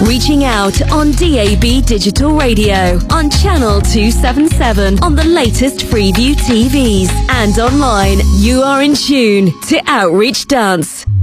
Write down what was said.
reaching out on DAB Digital Radio, on Channel 277, on the latest Freeview TVs, and online. You are in tune to Outreach Dance.